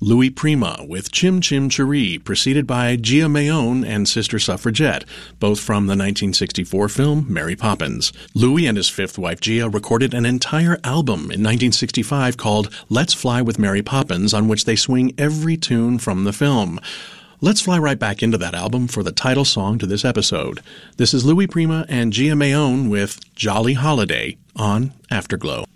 Louis Prima with Chim Chim Cheree, preceded by Gia Mayone and Sister Suffragette, both from the 1964 film Mary Poppins. Louis and his fifth wife Gia recorded an entire album in 1965 called Let's Fly with Mary Poppins, on which they swing every tune from the film. Let's fly right back into that album for the title song to this episode. This is Louis Prima and Gia Mayone with Jolly Holiday on Afterglow.